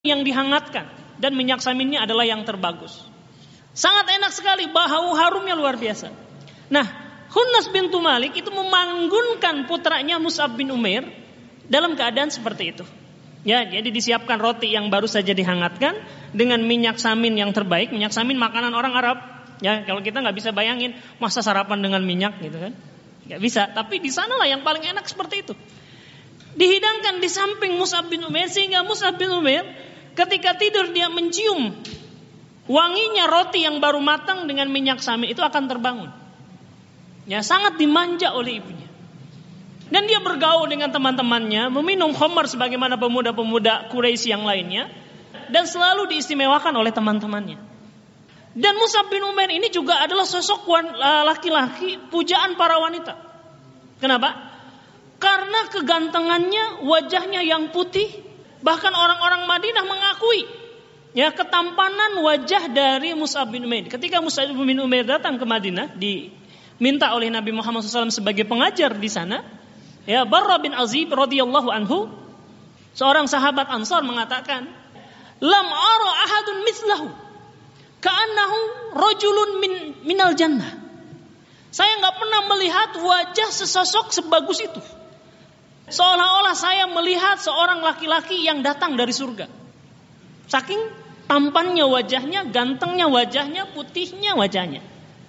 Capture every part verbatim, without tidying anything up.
yang dihangatkan dan minyak saminnya adalah yang terbagus. Sangat enak sekali, bau harumnya luar biasa. Nah, Khunnas bintu Malik itu memanggunkan putranya Mus'ab bin Umair dalam keadaan seperti itu. Ya, jadi disiapkan roti yang baru saja dihangatkan dengan minyak samin yang terbaik. Minyak samin makanan orang Arab. Ya, kalau kita nggak bisa bayangin masa sarapan dengan minyak gitu kan? Nggak bisa. Tapi di sanalah yang paling enak seperti itu. Dihidangkan di samping Mus'ab bin Umair sehingga Mus'ab bin Umair ketika tidur dia mencium wanginya roti yang baru matang dengan minyak samin itu akan terbangun. Ya, sangat dimanja oleh ibunya. Dan dia bergaul dengan teman-temannya, meminum khamar sebagaimana pemuda-pemuda Quraisy yang lainnya, dan selalu diistimewakan oleh teman-temannya. Dan Mus'ab bin Umair ini juga adalah sosok laki-laki pujaan para wanita. Kenapa? Karena kegantengannya, wajahnya yang putih, bahkan orang-orang Madinah mengakui ya ketampanan wajah dari Mus'ab bin Umair. Ketika Mus'ab bin Umair datang ke Madinah, diminta oleh Nabi Muhammad shallallahu alaihi wasallam sebagai pengajar di sana. Ya, Barra bin Azib radhiyallahu anhu, seorang sahabat Ansar mengatakan, "Lam ara ahadun mislahu, ka'annahu rajulun min minal jannah." Saya enggak pernah melihat wajah sesosok sebagus itu. Seolah-olah saya melihat seorang laki-laki yang datang dari surga. Saking tampannya wajahnya, gantengnya wajahnya, putihnya wajahnya.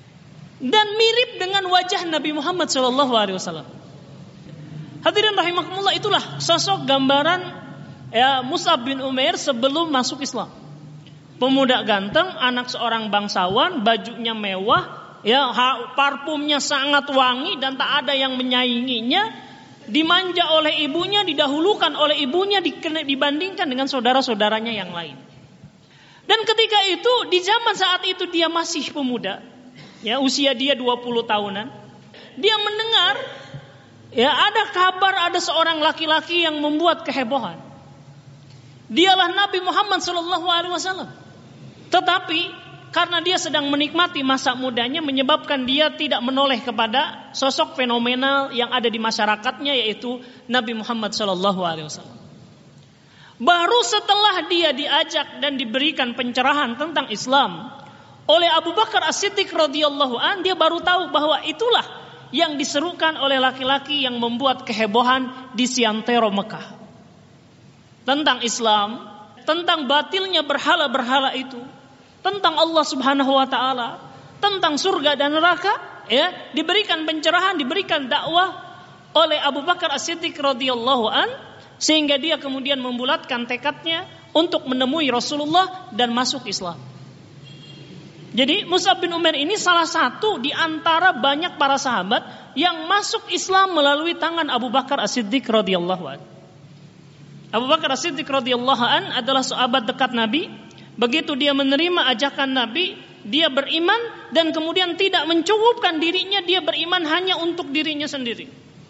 Dan mirip dengan wajah Nabi Muhammad shallallahu alaihi wasallam. Hadirin rahimakumullah, itulah sosok gambaran ya Mus'ab bin Umair sebelum masuk Islam. Pemuda ganteng, anak seorang bangsawan, bajunya mewah, ya parfumnya sangat wangi dan tak ada yang menyainginya, dimanja oleh ibunya, didahulukan oleh ibunya dibandingkan dengan saudara-saudaranya yang lain. Dan ketika itu, di zaman saat itu dia masih pemuda, ya usia dia dua puluh tahunan, dia mendengar ya ada kabar ada seorang laki-laki yang membuat kehebohan. Dialah Nabi Muhammad shallallahu alaihi wasallam. Tetapi karena dia sedang menikmati masa mudanya, menyebabkan dia tidak menoleh kepada sosok fenomenal yang ada di masyarakatnya, yaitu Nabi Muhammad shallallahu alaihi wasallam. Baru setelah dia diajak dan diberikan pencerahan tentang Islam oleh Abu Bakar As-Siddiq radhiyallahu an, dia baru tahu bahwa itulah yang diserukan oleh laki-laki yang membuat kehebohan di Siantero Mekah. Tentang Islam, tentang batilnya berhala-berhala itu, tentang Allah Subhanahu wa taala, tentang surga dan neraka, ya, diberikan pencerahan, diberikan dakwah oleh Abu Bakar As-Siddiq radhiyallahu an, sehingga dia kemudian membulatkan tekadnya untuk menemui Rasulullah dan masuk Islam. Jadi Mus'ab bin Umair ini salah satu di antara banyak para sahabat yang masuk Islam melalui tangan Abu Bakar As-Siddiq radhiyallahu an. Abu Bakar As-Siddiq radhiyallahu an adalah sahabat dekat Nabi. Begitu dia menerima ajakan Nabi, dia beriman dan kemudian tidak mencukupkan dirinya, dia beriman hanya untuk dirinya sendiri.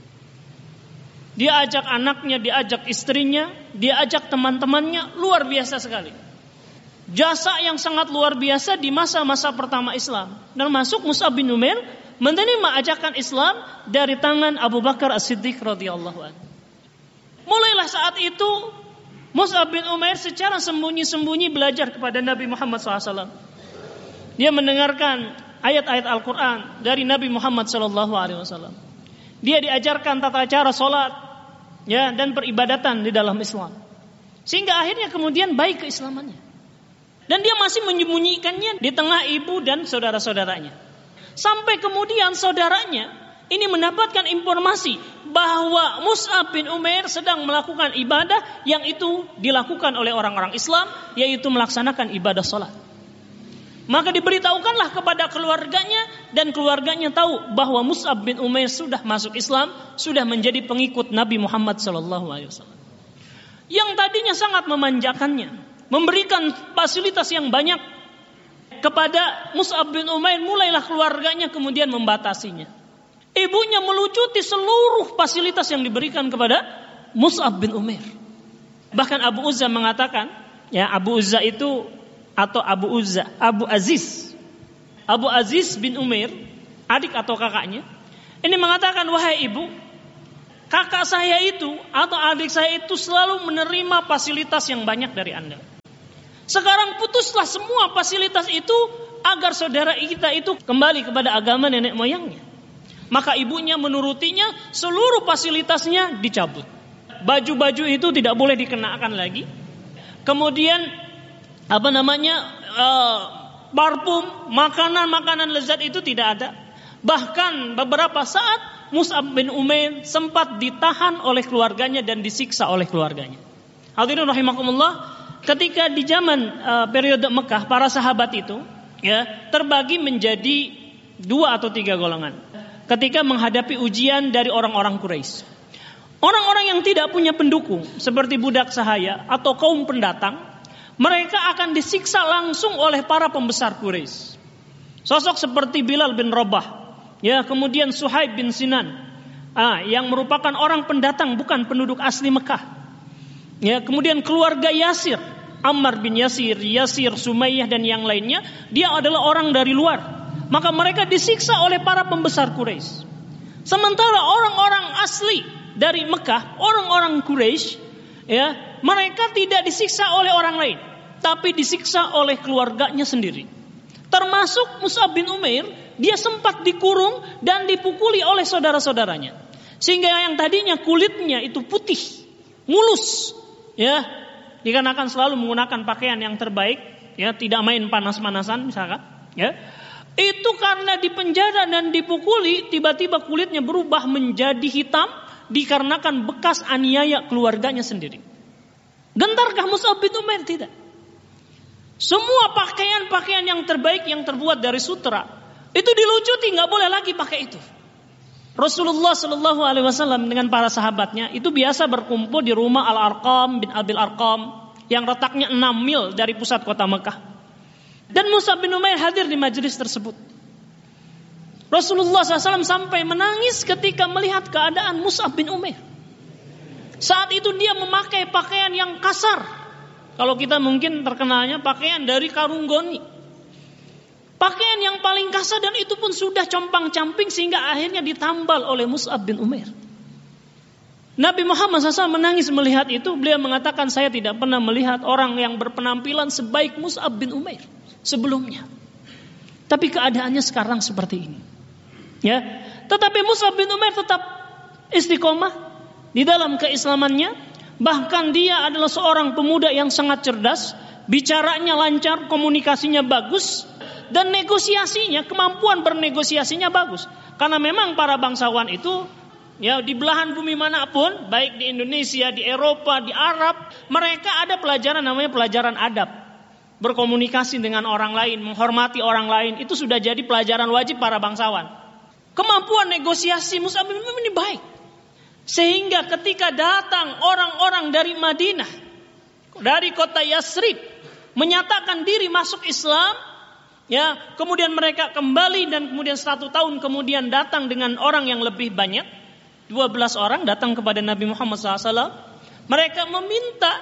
Dia ajak anaknya, dia ajak istrinya, dia ajak teman-temannya, luar biasa sekali. Jasa yang sangat luar biasa di masa-masa pertama Islam. Dan masuk Mus'ab bin Umair menerima ajakan Islam dari tangan Abu Bakar As-Siddiq radhiyallahu anhu. Mulailah saat itu Mus'ab bin Umair secara sembunyi-sembunyi belajar kepada Nabi Muhammad shallallahu alaihi wasallam. Dia mendengarkan ayat-ayat Al-Quran dari Nabi Muhammad shallallahu alaihi wasallam. Dia diajarkan tata cara sholat, ya, dan peribadatan di dalam Islam. Sehingga akhirnya kemudian baik keislamannya. Dan dia masih menyembunyikannya di tengah ibu dan saudara-saudaranya. Sampai kemudian saudaranya ini mendapatkan informasi bahwa Mus'ab bin Umair sedang melakukan ibadah yang itu dilakukan oleh orang-orang Islam, yaitu melaksanakan ibadah sholat. Maka diberitahukanlah kepada keluarganya, dan keluarganya tahu bahwa Mus'ab bin Umair sudah masuk Islam, sudah menjadi pengikut Nabi Muhammad shallallahu alaihi wasallam. Yang tadinya sangat memanjakannya, memberikan fasilitas yang banyak kepada Mus'ab bin Umair, mulailah keluarganya kemudian membatasinya. Ibunya melucuti seluruh fasilitas yang diberikan kepada Mus'ab bin Umair. Bahkan Abu Uzza mengatakan, ya Abu Uzza itu atau Abu Uzza, Abu Aziz, Abu Aziz bin Umair, adik atau kakaknya, ini mengatakan, wahai ibu, kakak saya itu atau adik saya itu selalu menerima fasilitas yang banyak dari Anda. Sekarang putuslah semua fasilitas itu agar saudara kita itu kembali kepada agama nenek moyangnya. Maka ibunya menurutinya, seluruh fasilitasnya dicabut. Baju-baju itu tidak boleh dikenakan lagi. Kemudian apa namanya uh, parfum, makanan-makanan lezat itu tidak ada. Bahkan beberapa saat Mus'ab bin Umair sempat ditahan oleh keluarganya dan disiksa oleh keluarganya. Hadirin rahimakumullah, ketika di zaman uh, periode Mekah, para sahabat itu ya terbagi menjadi dua atau tiga golongan ketika menghadapi ujian dari orang-orang Quraisy. Orang-orang yang tidak punya pendukung seperti budak sahaya atau kaum pendatang, mereka akan disiksa langsung oleh para pembesar Quraisy. Sosok seperti Bilal bin Rabah, ya, kemudian Suhaib bin Sinan, ah, yang merupakan orang pendatang bukan penduduk asli Mekah. Ya, kemudian keluarga Yasir, Ammar bin Yasir, Yasir, Sumayyah dan yang lainnya, dia adalah orang dari luar. Maka mereka disiksa oleh para pembesar Quraisy. Sementara orang-orang asli dari Mekah, orang-orang Quraisy, ya, mereka tidak disiksa oleh orang lain, tapi disiksa oleh keluarganya sendiri. Termasuk Mus'ab bin Umair, dia sempat dikurung dan dipukuli oleh saudara-saudaranya. Sehingga yang tadinya kulitnya itu putih, mulus, ya, dikarenakan selalu menggunakan pakaian yang terbaik, ya, tidak main panas-panasan misalkan, ya. Itu karena dipenjara dan dipukuli, tiba-tiba kulitnya berubah menjadi hitam dikarenakan bekas aniaya keluarganya sendiri. Gentarkah Mus'ab bin Umair? Tidak. Semua pakaian-pakaian yang terbaik yang terbuat dari sutra itu dilucuti, nggak boleh lagi pakai itu. Rasulullah Shallallahu Alaihi Wasallam dengan para sahabatnya itu biasa berkumpul di rumah Al-Arqam bin Abil Arqam yang letaknya enam mil dari pusat kota Mekah. Dan Mus'ab bin Umair hadir di majelis tersebut. Rasulullah shallallahu alaihi wasallam sampai menangis ketika melihat keadaan Mus'ab bin Umair. Saat itu dia memakai pakaian yang kasar. Kalau kita mungkin terkenalnya pakaian dari karung goni. Pakaian yang paling kasar, dan itu pun sudah compang-camping sehingga akhirnya ditambal oleh Mus'ab bin Umair. Nabi Muhammad shallallahu alaihi wasallam menangis melihat itu. Beliau mengatakan, saya tidak pernah melihat orang yang berpenampilan sebaik Mus'ab bin Umair sebelumnya. Tapi keadaannya sekarang seperti ini. Ya, tetapi Mus'ab bin Umair tetap istiqomah di dalam keislamannya. Bahkan dia adalah seorang pemuda yang sangat cerdas, bicaranya lancar, komunikasinya bagus, dan negosiasinya, kemampuan bernegosiasinya bagus. Karena memang para bangsawan itu, ya, di belahan bumi manapun, baik di Indonesia, di Eropa, di Arab, mereka ada pelajaran namanya pelajaran adab. Berkomunikasi dengan orang lain, menghormati orang lain, itu sudah jadi pelajaran wajib para bangsawan. Kemampuan negosiasi Mus'ab bin Umair ini baik. Sehingga ketika datang orang-orang dari Madinah, dari kota Yasrib, menyatakan diri masuk Islam, ya, kemudian mereka kembali dan kemudian satu tahun kemudian datang dengan orang yang lebih banyak, dua belas orang datang kepada Nabi Muhammad shallallahu alaihi wasallam. Mereka meminta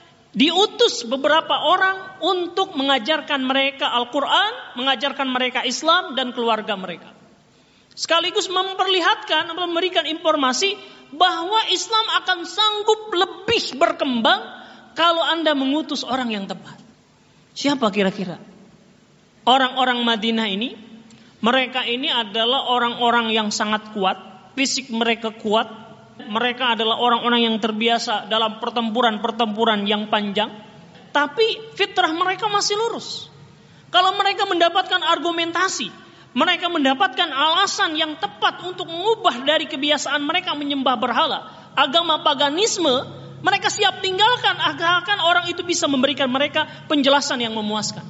diutus beberapa orang untuk mengajarkan mereka Al-Quran, mengajarkan mereka Islam dan keluarga mereka. Sekaligus memperlihatkan, memberikan informasi bahwa Islam akan sanggup lebih berkembang kalau Anda mengutus orang yang tepat. Siapa kira-kira? Orang-orang Madinah ini, mereka ini adalah orang-orang yang sangat kuat, fisik mereka kuat. Mereka adalah orang-orang yang terbiasa dalam pertempuran-pertempuran yang panjang. Tapi fitrah mereka masih lurus. Kalau mereka mendapatkan argumentasi, mereka mendapatkan alasan yang tepat untuk mengubah dari kebiasaan mereka menyembah berhala, agama paganisme, mereka siap tinggalkan agar orang itu bisa memberikan mereka penjelasan yang memuaskan.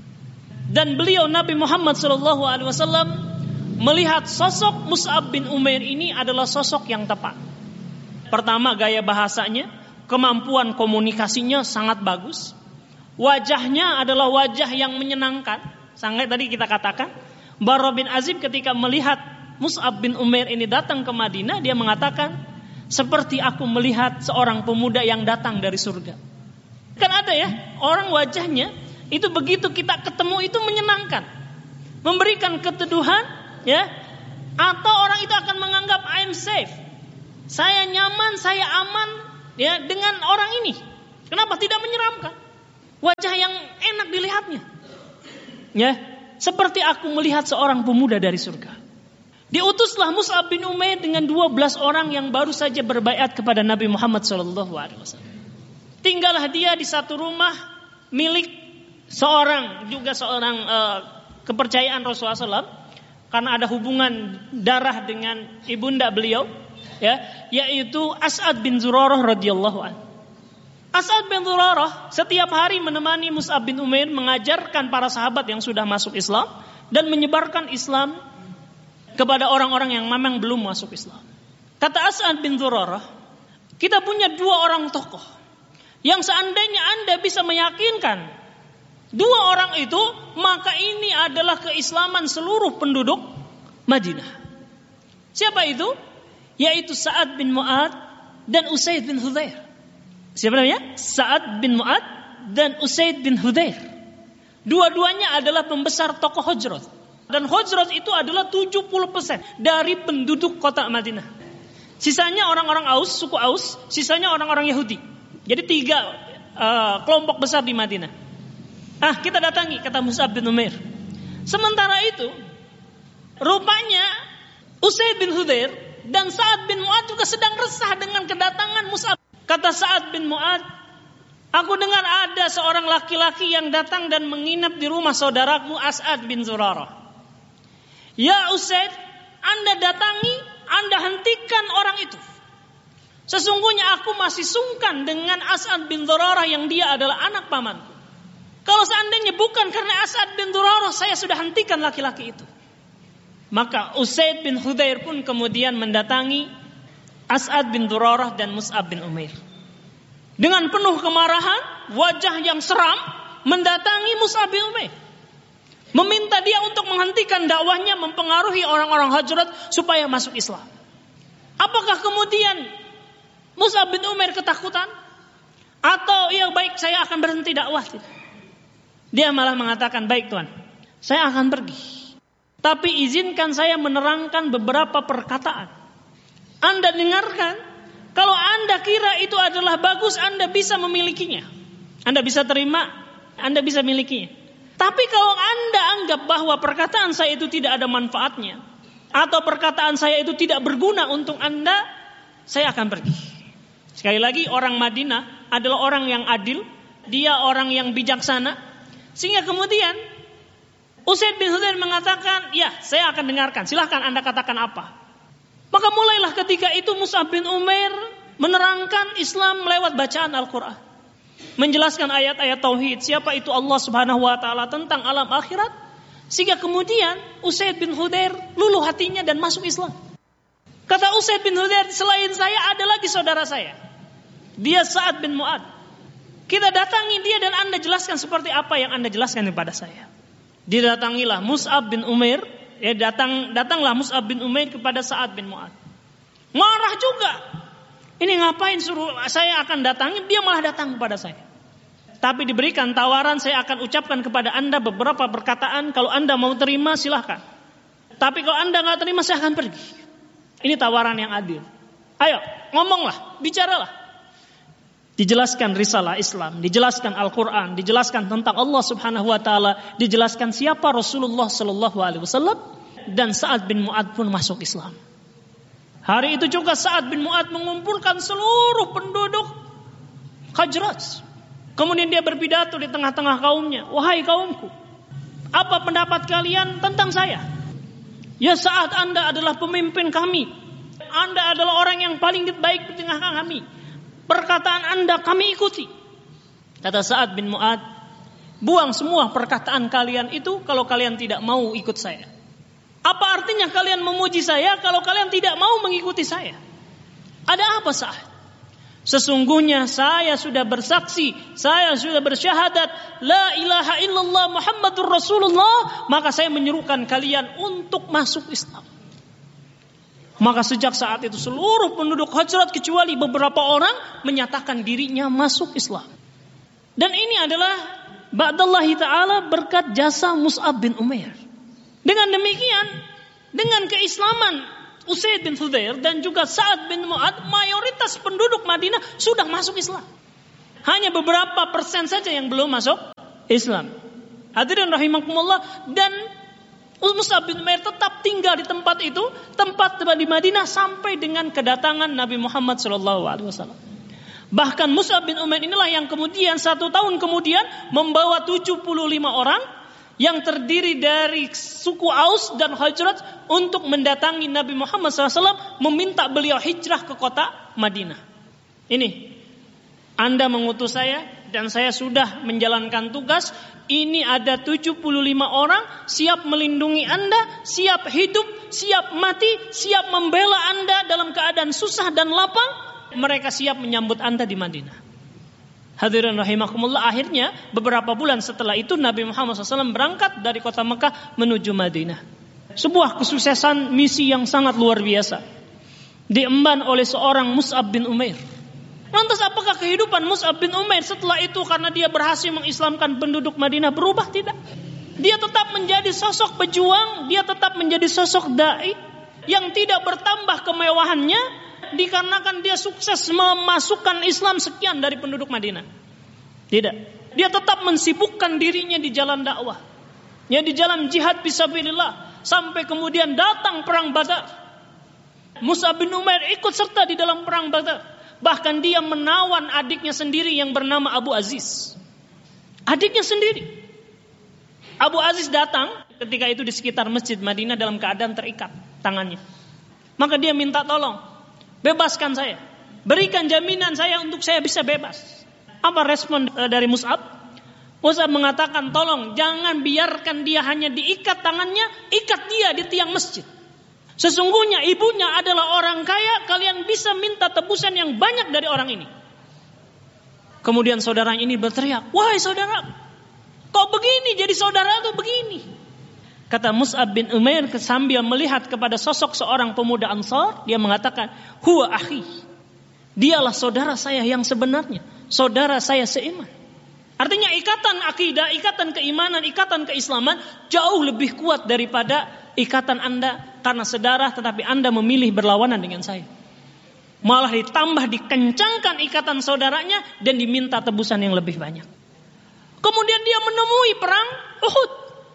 Dan beliau Nabi Muhammad shallallahu alaihi wasallam melihat sosok Mus'ab bin Umair ini adalah sosok yang tepat. Pertama, gaya bahasanya, kemampuan komunikasinya sangat bagus. Wajahnya adalah wajah yang menyenangkan. Sangat tadi kita katakan, Barra bin Azib ketika melihat Mus'ab bin Umair ini datang ke Madinah, dia mengatakan, seperti aku melihat seorang pemuda yang datang dari surga. Kan ada ya, orang wajahnya itu begitu kita ketemu itu menyenangkan, memberikan keteduhan, ya, atau orang itu akan menganggap I'm safe. Saya nyaman, saya aman, ya, dengan orang ini. Kenapa? Tidak menyeramkan. Wajah yang enak dilihatnya. Ya, seperti aku melihat seorang pemuda dari surga. Diutuslah Mus'ab bin Umair dengan dua belas orang yang baru saja berbaiat kepada Nabi Muhammad shallallahu alaihi wasallam. Tinggallah dia di satu rumah milik seorang juga seorang uh, kepercayaan Rasulullah shallallahu alaihi wasallam, karena ada hubungan darah dengan ibunda beliau, ya, yaitu As'ad bin Zurarah radhiyallahu anhu. As'ad bin Zurarah setiap hari menemani Mus'ab bin Umair mengajarkan para sahabat yang sudah masuk Islam dan menyebarkan Islam kepada orang-orang yang memang belum masuk Islam. Kata As'ad bin Zurarah, kita punya dua orang tokoh yang seandainya Anda bisa meyakinkan dua orang itu, maka ini adalah keislaman seluruh penduduk Madinah. Siapa itu? Yaitu Sa'ad bin Mu'ad dan Usaid bin Hudzair. Siapa namanya? Sa'ad bin Mu'ad dan Usaid bin Hudzair. Dua-duanya adalah pembesar tokoh Hujrat. Dan Hujrat itu adalah tujuh puluh persen dari penduduk kota Madinah. Sisanya orang-orang Aus, suku Aus, sisanya orang-orang Yahudi. Jadi tiga uh, kelompok besar di Madinah. Ah, kita datangi, kata Mus'ab bin Umair. Sementara itu, rupanya Usaid bin Hudzair dan Sa'ad bin Mu'ad juga sedang resah dengan kedatangan Mus'ab. Kata Sa'ad bin Mu'ad, aku dengar ada seorang laki-laki yang datang dan menginap di rumah saudaraku As'ad bin Zurarah. Ya Usaid, Anda datangi, Anda hentikan orang itu. Sesungguhnya aku masih sungkan dengan As'ad bin Zurarah yang dia adalah anak pamanku. Kalau seandainya bukan karena As'ad bin Zurarah, saya sudah hentikan laki-laki itu. Maka Usaid bin Hudzair pun kemudian mendatangi As'ad bin Zurarah dan Mus'ab bin Umair. Dengan penuh kemarahan, wajah yang seram, mendatangi Mus'ab bin Umair. Meminta dia untuk menghentikan dakwahnya, mempengaruhi orang-orang Hujrat supaya masuk Islam. Apakah kemudian Mus'ab bin Umair ketakutan? Atau ya baik, saya akan berhenti dakwah? Dia malah mengatakan, baik Tuan, saya akan pergi. Tapi izinkan saya menerangkan beberapa perkataan. Anda dengarkan, kalau Anda kira itu adalah bagus, Anda bisa memilikinya. Anda bisa terima, Anda bisa milikinya. Tapi kalau Anda anggap bahwa perkataan saya itu tidak ada manfaatnya, atau perkataan saya itu tidak berguna untuk Anda, saya akan pergi. Sekali lagi, orang Madinah adalah orang yang adil, dia orang yang bijaksana, sehingga kemudian Usaid bin Hudzair mengatakan, ya saya akan dengarkan, silahkan Anda katakan apa. Maka mulailah ketika itu Mus'ab bin Umair menerangkan Islam lewat bacaan Al-Quran, menjelaskan ayat-ayat tauhid, siapa itu Allah Subhanahu wa taala, tentang alam akhirat, sehingga kemudian Usaid bin Hudzair luluh hatinya dan masuk Islam. Kata Usaid bin Hudzair, selain saya ada lagi saudara saya, dia Sa'ad bin Mu'ad. Kita datangi dia dan Anda jelaskan seperti apa yang Anda jelaskan kepada saya. Didatangilah Mus'ab bin Umair, ya datang datanglah Mus'ab bin Umair kepada Sa'ad bin Mu'ad. Marah juga. Ini ngapain suruh saya akan datangi, dia malah datang kepada saya. Tapi diberikan tawaran, saya akan ucapkan kepada Anda beberapa perkataan, kalau Anda mau terima silahkan. Tapi kalau Anda gak terima, saya akan pergi. Ini tawaran yang adil. Ayo, ngomonglah, bicaralah. Dijelaskan risalah Islam, dijelaskan Al-Quran, dijelaskan tentang Allah Subhanahu wa taala, dijelaskan siapa Rasulullah sallallahu alaihi wasallam, dan Sa'ad bin Mu'ad pun masuk Islam. Hari itu juga Sa'ad bin Mu'ad mengumpulkan seluruh penduduk Khazraj. Kemudian dia berpidato di tengah-tengah kaumnya. Wahai kaumku, apa pendapat kalian tentang saya? Ya Sa'ad, Anda adalah pemimpin kami. Anda adalah orang yang paling baik di tengah kami. Perkataan Anda kami ikuti. Kata Sa'ad bin Mu'ad, buang semua perkataan kalian itu kalau kalian tidak mau ikut saya. Apa artinya kalian memuji saya kalau kalian tidak mau mengikuti saya? Ada apa Sa'ad? Sesungguhnya saya sudah bersaksi, saya sudah bersyahadat, la ilaha illallah Muhammadur Rasulullah, maka saya menyerukan kalian untuk masuk Islam. Maka sejak saat itu seluruh penduduk Khazraj kecuali beberapa orang menyatakan dirinya masuk Islam. Dan ini adalah ba'dallahi ta'ala berkat jasa Mus'ab bin Umair. Dengan demikian, dengan keislaman Usaid bin Hudzair dan juga Sa'ad bin Mu'ad, mayoritas penduduk Madinah sudah masuk Islam. Hanya beberapa persen saja yang belum masuk Islam. Hadirin rahimakumullah, dan Mus'ab bin Umair tetap tinggal di tempat itu, tempat di Madinah sampai dengan kedatangan Nabi Muhammad shallallahu alaihi wasallam. Bahkan Mus'ab bin Umair inilah yang kemudian satu tahun kemudian membawa tujuh puluh lima orang yang terdiri dari suku Aus dan Khazraj untuk mendatangi Nabi Muhammad shallallahu alaihi wasallam, meminta beliau hijrah ke kota Madinah. Ini, Anda mengutus saya dan saya sudah menjalankan tugas. Ini ada tujuh puluh lima orang siap melindungi Anda, siap hidup, siap mati, siap membela Anda dalam keadaan susah dan lapang. Mereka siap menyambut Anda di Madinah. Hadirin rahimakumullah, akhirnya beberapa bulan setelah itu Nabi Muhammad shallallahu alaihi wasallam berangkat dari kota Mekah menuju Madinah. Sebuah kesuksesan misi yang sangat luar biasa diemban oleh seorang Mus'ab bin Umair. Lantas apakah kehidupan Mus'ab bin Umair setelah itu karena dia berhasil mengislamkan penduduk Madinah berubah? Tidak. Dia tetap menjadi sosok pejuang, dia tetap menjadi sosok dai yang tidak bertambah kemewahannya dikarenakan dia sukses memasukkan Islam sekian dari penduduk Madinah. Tidak. Dia tetap mensibukkan dirinya di jalan dakwah, ya, di jalan jihad fisabilillah, sampai kemudian datang perang Badar. Mus'ab bin Umair ikut serta di dalam perang Badar. Bahkan dia menawan adiknya sendiri yang bernama Abu Aziz. Adiknya sendiri. Abu Aziz datang ketika itu di sekitar Masjid Madinah dalam keadaan terikat tangannya. Maka dia minta tolong, bebaskan saya, berikan jaminan saya untuk saya bisa bebas. Apa respon dari Mus'ab? Mus'ab mengatakan, tolong jangan biarkan dia hanya diikat tangannya, ikat dia di tiang masjid. Sesungguhnya ibunya adalah orang kaya, kalian bisa minta tebusan yang banyak dari orang ini. Kemudian saudara ini berteriak, wahai saudara, kok begini, jadi saudara itu begini. Kata Mus'ab bin Umair sambil melihat kepada sosok seorang pemuda Ansar, dia mengatakan, huwa akhi, dialah saudara saya yang sebenarnya, saudara saya seiman. Artinya ikatan akidah, ikatan keimanan, ikatan keislaman jauh lebih kuat daripada ikatan Anda karena saudara tetapi Anda memilih berlawanan dengan saya. Malah ditambah dikencangkan ikatan saudaranya dan diminta tebusan yang lebih banyak. Kemudian dia menemui perang Uhud.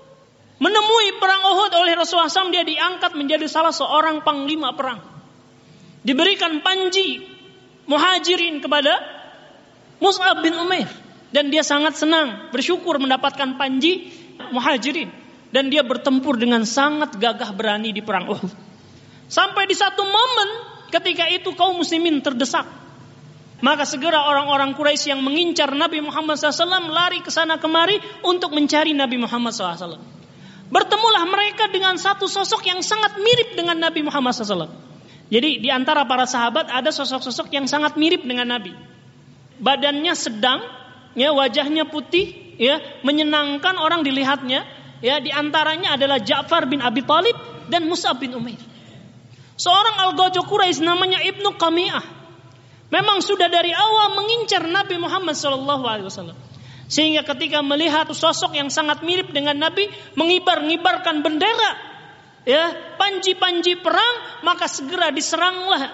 Menemui perang Uhud oleh Rasulullah shallallahu alaihi wasallam, dia diangkat menjadi salah seorang panglima perang. Diberikan panji muhajirin kepada Mus'ab bin Umair. Dan dia sangat senang, bersyukur mendapatkan panji muhajirin. Dan dia bertempur dengan sangat gagah berani di perang Uhud. Sampai di satu momen ketika itu kaum muslimin terdesak. Maka segera orang-orang Quraisy yang mengincar Nabi Muhammad shallallahu alaihi wasallam lari ke sana kemari untuk mencari Nabi Muhammad shallallahu alaihi wasallam. Bertemulah mereka dengan satu sosok yang sangat mirip dengan Nabi Muhammad shallallahu alaihi wasallam. Jadi di antara para sahabat ada sosok-sosok yang sangat mirip dengan Nabi. Badannya sedang, ya, wajahnya putih, ya, menyenangkan orang dilihatnya. Ya, di antaranya adalah Ja'far bin Abi Thalib dan Mus'ab bin Umair. Seorang Al-Ghazwa Quraisy namanya Ibnu Qami'ah memang sudah dari awal mengincar Nabi Muhammad shallallahu alaihi wasallam. Sehingga ketika melihat sosok yang sangat mirip dengan Nabi mengibar-ngibarkan bendera, ya, panji-panji perang, maka segera diseranglah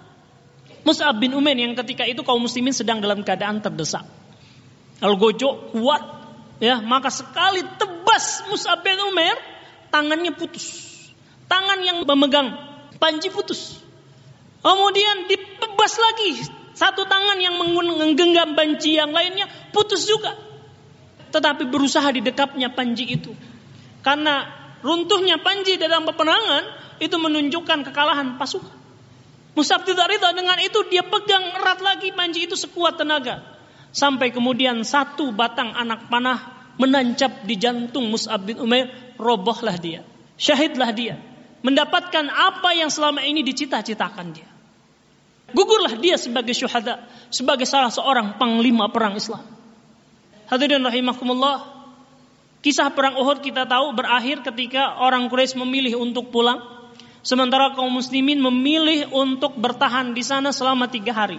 Mus'ab bin Umair yang ketika itu kaum muslimin sedang dalam keadaan terdesak. Al-Ghazwa kuat, ya, maka sekali tebas Mus'ab bin Umair, tangannya putus. Tangan yang memegang panji putus. Kemudian ditebas lagi, satu tangan yang menggenggam panji yang lainnya putus juga. Tetapi berusaha didekapnya panji itu. Karena runtuhnya panji dalam peperangan itu menunjukkan kekalahan pasukan. Mus'ab tidak rida dengan itu, dia pegang erat lagi panji itu sekuat tenaga. Sampai kemudian satu batang anak panah menancap di jantung Mus'ab bin Umair, robohlah dia, syahidlah dia, mendapatkan apa yang selama ini dicita-citakan dia. Gugurlah dia sebagai syuhada, sebagai salah seorang panglima perang Islam. Hadirin rahimakumullah, kisah perang Uhud kita tahu berakhir ketika orang Quraisy memilih untuk pulang, sementara kaum muslimin memilih untuk bertahan di sana selama tiga hari.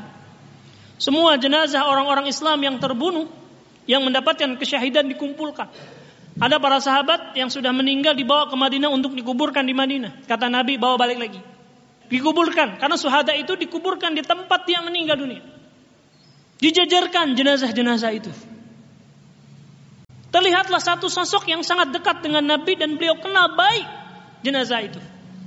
Semua jenazah orang-orang Islam yang terbunuh, yang mendapatkan kesyahidan dikumpulkan. Ada para sahabat yang sudah meninggal dibawa ke Madinah untuk dikuburkan di Madinah. Kata Nabi, bawa balik lagi. Dikuburkan, karena syuhada itu dikuburkan di tempat yang meninggal dunia. Dijajarkan jenazah-jenazah itu. terlihatlah satu sosok yang sangat dekat dengan Nabi dan beliau kenal baik jenazah itu.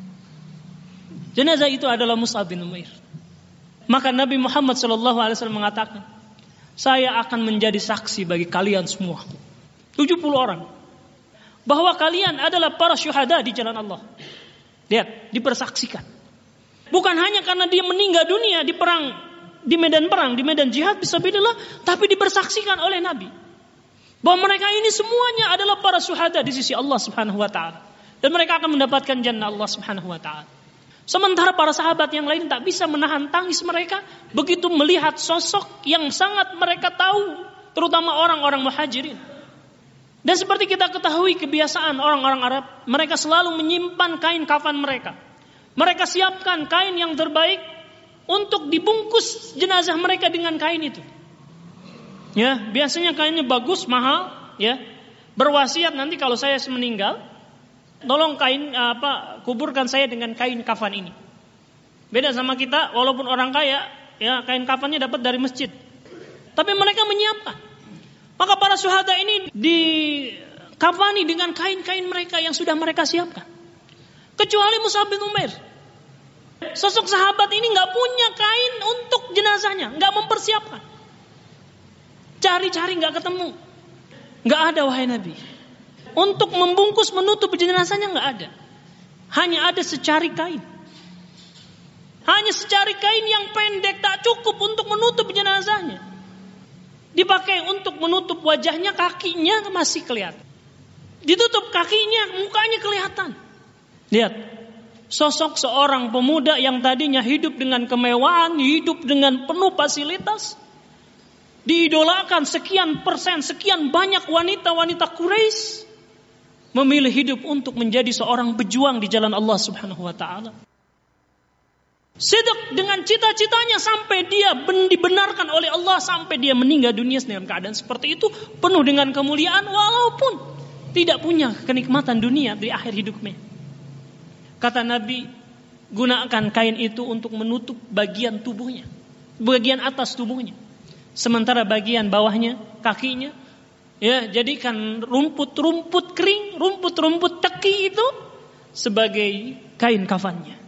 Jenazah itu adalah Mus'ab bin Umair. Maka Nabi Muhammad shallallahu alaihi wasallam mengatakan, saya akan menjadi saksi bagi kalian semua, tujuh puluh orang, bahwa kalian adalah para syuhada di jalan Allah. Lihat, dipersaksikan. Bukan hanya karena dia meninggal dunia di perang, di medan perang, di medan jihad fisabilillah, tapi dipersaksikan oleh Nabi bahwa mereka ini semuanya adalah para syuhada di sisi Allah Subhanahu wa taala, dan mereka akan mendapatkan jannah Allah Subhanahu wa taala. Sementara para sahabat yang lain tak bisa menahan tangis mereka begitu melihat sosok yang sangat mereka tahu, terutama orang-orang muhajirin. Dan seperti kita ketahui kebiasaan orang-orang Arab, mereka selalu menyimpan kain kafan mereka. Mereka siapkan kain yang terbaik untuk dibungkus jenazah mereka dengan kain itu. Ya, biasanya kainnya bagus, mahal, ya. Berwasiat nanti kalau saya meninggal, tolong kain apa kuburkan saya dengan kain kafan ini. Beda sama kita, walaupun orang kaya, ya kain kafannya dapat dari masjid. Tapi mereka menyiapkan. Maka para syuhada ini dikafani dengan kain-kain mereka yang sudah mereka siapkan. Kecuali Mus'ab bin Umair. Sosok sahabat ini nggak punya kain untuk jenazahnya, nggak mempersiapkan. Cari-cari nggak ketemu, nggak ada wahai Nabi. Untuk membungkus menutup jenazahnya nggak ada. Hanya ada secari kain. Hanya secari kain yang pendek tak cukup untuk menutup jenazahnya. Dipakai untuk menutup wajahnya, kakinya masih kelihatan. Ditutup kakinya, mukanya kelihatan. Lihat, sosok seorang pemuda yang tadinya hidup dengan kemewahan, hidup dengan penuh fasilitas, diidolakan sekian persen, sekian banyak wanita-wanita Quraisy, memilih hidup untuk menjadi seorang pejuang di jalan Allah Subhanahu wa taala. Sidq dengan cita-citanya sampai dia dibenarkan oleh Allah, sampai dia meninggal dunia dengan keadaan seperti itu, penuh dengan kemuliaan walaupun tidak punya kenikmatan dunia di akhir hidupnya. Kata Nabi, gunakan kain itu untuk menutup bagian tubuhnya, bagian atas tubuhnya. Sementara bagian bawahnya, kakinya, ya jadikan rumput-rumput kering, rumput-rumput teki itu sebagai kain kafannya.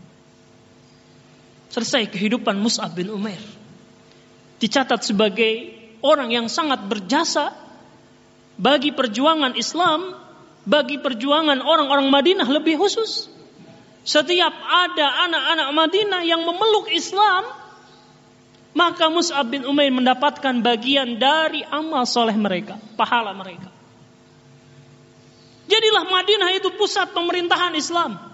Selesai kehidupan Mus'ab bin Umair. Dicatat sebagai orang yang sangat berjasa bagi perjuangan Islam, bagi perjuangan orang-orang Madinah lebih khusus. Setiap ada anak-anak Madinah yang memeluk Islam, maka Mus'ab bin Umair mendapatkan bagian dari amal soleh mereka, pahala mereka. Jadilah Madinah itu pusat pemerintahan Islam.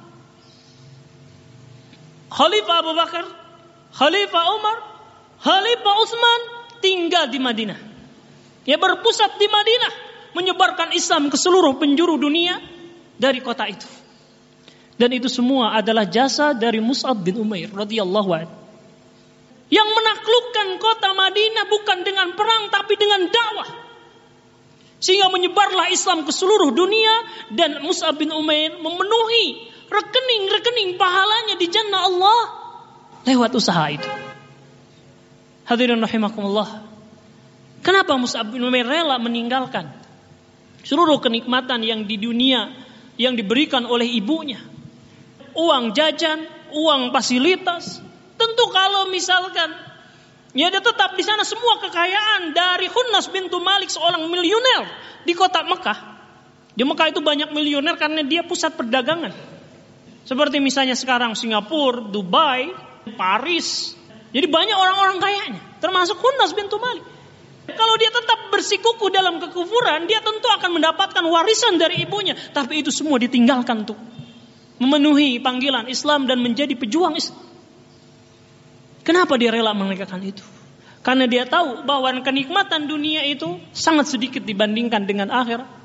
Khalifah Abu Bakar, Khalifah Umar, Khalifah Utsman tinggal di Madinah. Ya, berpusat di Madinah, menyebarkan Islam ke seluruh penjuru dunia dari kota itu. Dan itu semua adalah jasa dari Mus'ab bin Umair radhiyallahu anhu, yang menaklukkan kota Madinah bukan dengan perang tapi dengan dakwah. Sehingga menyebarlah Islam ke seluruh dunia, dan Mus'ab bin Umair memenuhi rekening-rekening pahalanya di jannah Allah lewat usaha itu. Hadirin rahimakumullah. Kenapa Mus'ab bin Umair rela meninggalkan seluruh kenikmatan yang di dunia yang diberikan oleh ibunya? Uang jajan, uang fasilitas. Tentu kalau misalkan ya dia tetap di sana, semua kekayaan dari Hunnas bintu Malik, seorang miliuner di kota Mekah. Di Mekah itu banyak miliuner karena dia pusat perdagangan. Seperti misalnya sekarang Singapura, Dubai, Paris. Jadi banyak orang-orang kayanya, termasuk Hunnas bintu Malik. Kalau dia tetap bersikukuh dalam kekufuran, dia tentu akan mendapatkan warisan dari ibunya. Tapi itu semua ditinggalkan untuk memenuhi panggilan Islam dan menjadi pejuang Islam. Kenapa dia rela meninggalkan itu? Karena dia tahu bahwa kenikmatan dunia itu sangat sedikit dibandingkan dengan akhirat.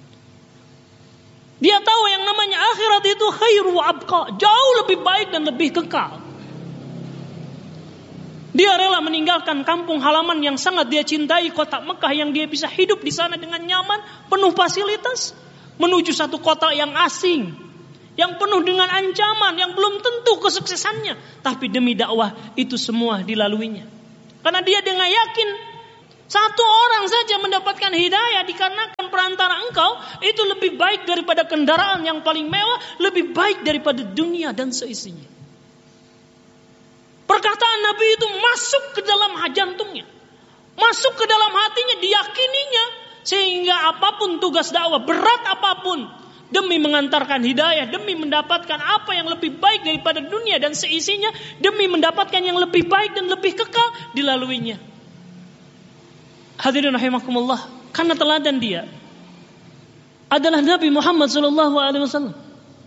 Dia tahu yang namanya akhirat itu khairu wa abqa, jauh lebih baik dan lebih kekal. Dia rela meninggalkan kampung halaman yang sangat dia cintai, kota Mekah yang dia bisa hidup di sana dengan nyaman, penuh fasilitas, menuju satu kota yang asing, yang penuh dengan ancaman, yang belum tentu kesuksesannya, tapi demi dakwah itu semua dilaluinya. Karena dia dengan yakin satu orang saja mendapatkan hidayah dikarenakan antara engkau itu lebih baik daripada kendaraan yang paling mewah, lebih baik daripada dunia dan seisinya. Perkataan Nabi itu masuk ke dalam jantungnya, masuk ke dalam hatinya, diyakininya, sehingga apapun tugas dakwah, berat apapun, demi mengantarkan hidayah, demi mendapatkan apa yang lebih baik daripada dunia dan seisinya, demi mendapatkan yang lebih baik dan lebih kekal, dilaluinya. Hadirin rahimakumullah, karena teladan dia adalah Nabi Muhammad sallallahu alaihi wasallam.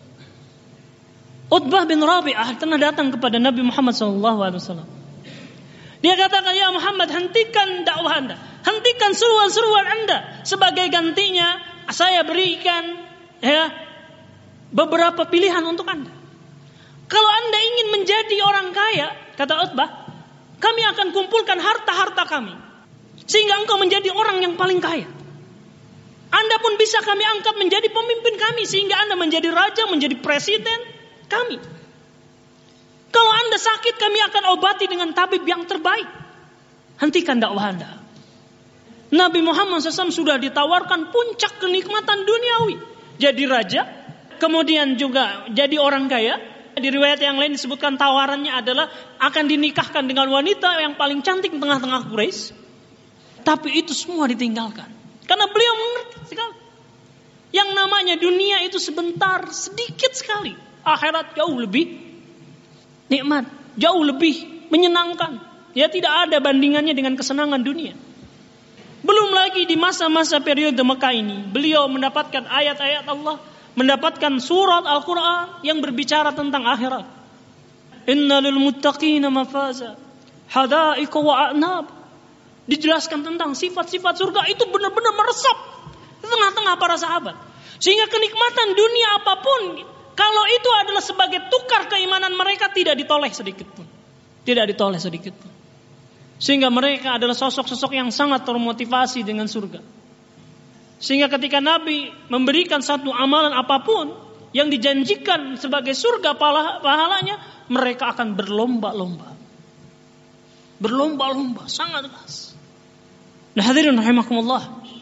Utbah bin Rabi'ah pernah datang kepada Nabi Muhammad sallallahu alaihi wasallam. Dia katakan, "Ya Muhammad, hentikan dakwah Anda, hentikan seruan-seruan Anda. Sebagai gantinya, saya berikan ya beberapa pilihan untuk Anda. Kalau Anda ingin menjadi orang kaya," kata Utbah, "kami akan kumpulkan harta-harta kami sehingga engkau menjadi orang yang paling kaya. Anda pun bisa kami angkat menjadi pemimpin kami sehingga Anda menjadi raja, menjadi presiden kami. Kalau Anda sakit, kami akan obati dengan tabib yang terbaik. Hentikan dakwah Anda." Nabi Muhammad shallallahu alaihi wasallam sudah ditawarkan puncak kenikmatan duniawi. Jadi raja, kemudian juga jadi orang kaya. Di riwayat yang lain disebutkan tawarannya adalah akan dinikahkan dengan wanita yang paling cantik di tengah-tengah Quraisy. Tapi itu semua ditinggalkan. Karena beliau mengerti sekali. Yang namanya dunia itu sebentar, sedikit sekali. Akhirat jauh lebih nikmat, jauh lebih menyenangkan. Ya, tidak ada bandingannya dengan kesenangan dunia. Belum lagi di masa-masa periode Mekah ini, beliau mendapatkan ayat-ayat Allah, mendapatkan surat Al-Quran yang berbicara tentang akhirat. Inna lil muttaqina mafaza, hadaiqa wa a'nab. Dijelaskan tentang sifat-sifat surga itu benar-benar meresap di tengah-tengah para sahabat. Sehingga kenikmatan dunia apapun, kalau itu adalah sebagai tukar keimanan mereka, tidak ditoleh sedikit pun. Tidak ditoleh sedikit pun. Sehingga mereka adalah sosok-sosok yang sangat termotivasi dengan surga. Sehingga ketika Nabi memberikan satu amalan apapun yang dijanjikan sebagai surga pahalanya, mereka akan berlomba-lomba. Berlomba-lomba, sangat keras. Nah, hadirin rahimakumullah,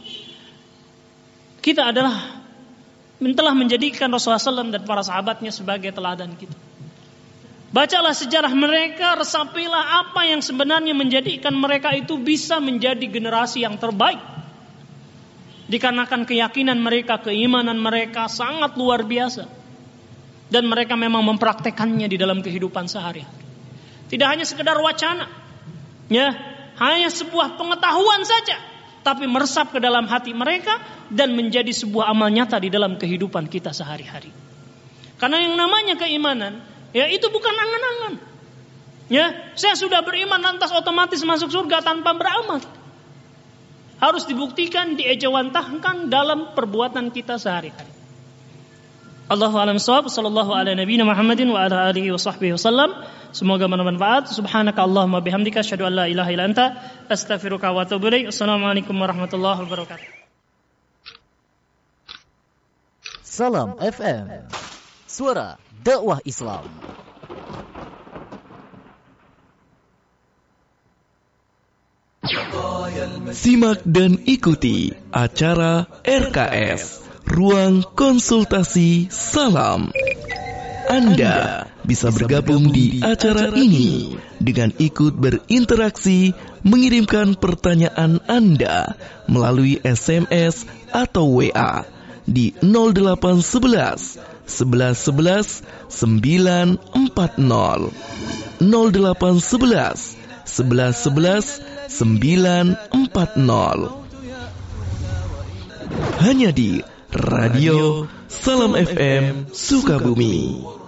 kita adalah telah menjadikan Rasulullah shallallahu alaihi wasallam dan para sahabatnya sebagai teladan kita. Bacalah sejarah mereka, resapilah apa yang sebenarnya menjadikan mereka itu bisa menjadi generasi yang terbaik. Dikarenakan keyakinan mereka, keimanan mereka sangat luar biasa. Dan mereka memang mempraktekannya di dalam kehidupan sehari-hari. Tidak hanya sekedar wacana, ya, hanya sebuah pengetahuan saja, tapi meresap ke dalam hati mereka dan menjadi sebuah amal nyata di dalam kehidupan kita sehari-hari. Karena yang namanya keimanan, ya, itu bukan angan-angan. Ya, saya sudah beriman lantas otomatis masuk surga tanpa beramal. Harus dibuktikan, diejawantahkan dalam perbuatan kita sehari-hari. Allahu a'lam shawab. Sallallahu ala nabiyina Muhammadin wa ala alihi wa sahbihi wasallam. Semoga bermanfaat. Subhanaka Allahumma bihamdika asyhadu an la ilaha illa anta astaghfiruka wa atubu ilaik. Assalamualaikum warahmatullahi wabarakatuh. Salam F M, suara dakwah Islam. Simak dan ikuti acara R K S, Ruang Konsultasi Salam. Anda bisa bergabung di acara ini dengan ikut berinteraksi, mengirimkan pertanyaan Anda melalui S M S atau W A di nol delapan sebelas sebelas sebelas sembilan empat nol nol delapan sebelas sebelas sebelas sembilan empat nol. Hanya di Radio Salam F M Sukabumi.